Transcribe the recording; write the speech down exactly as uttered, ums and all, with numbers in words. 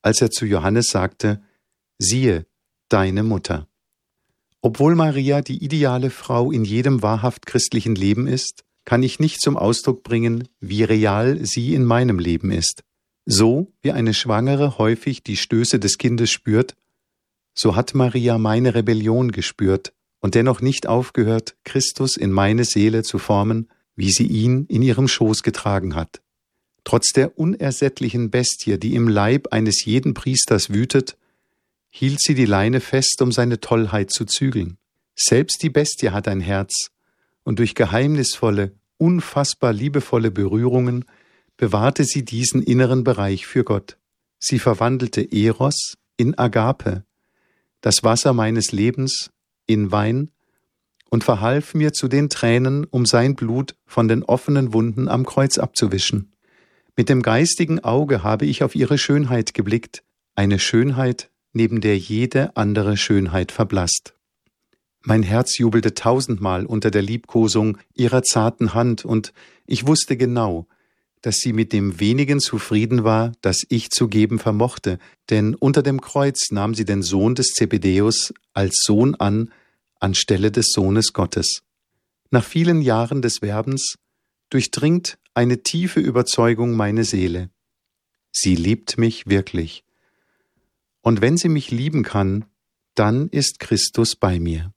als er zu Johannes sagte: Siehe, deine Mutter. Obwohl Maria die ideale Frau in jedem wahrhaft christlichen Leben ist, kann ich nicht zum Ausdruck bringen, wie real sie in meinem Leben ist. So wie eine Schwangere häufig die Stöße des Kindes spürt, so hat Maria meine Rebellion gespürt und dennoch nicht aufgehört, Christus in meine Seele zu formen, wie sie ihn in ihrem Schoß getragen hat. Trotz der unersättlichen Bestie, die im Leib eines jeden Priesters wütet, hielt sie die Leine fest, um seine Tollheit zu zügeln. Selbst die Bestie hat ein Herz, und durch geheimnisvolle, unfassbar liebevolle Berührungen bewahrte sie diesen inneren Bereich für Gott. Sie verwandelte Eros in Agape, das Wasser meines Lebens in Wein, und verhalf mir zu den Tränen, um sein Blut von den offenen Wunden am Kreuz abzuwischen. Mit dem geistigen Auge habe ich auf ihre Schönheit geblickt, eine Schönheit, neben der jede andere Schönheit verblasst. Mein Herz jubelte tausendmal unter der Liebkosung ihrer zarten Hand, und ich wusste genau, dass sie mit dem wenigen zufrieden war, das ich zu geben vermochte, denn unter dem Kreuz nahm sie den Sohn des Zebedäus als Sohn an, anstelle des Sohnes Gottes. Nach vielen Jahren des Werbens durchdringt eine tiefe Überzeugung meine Seele. Sie liebt mich wirklich. Und wenn sie mich lieben kann, dann ist Christus bei mir.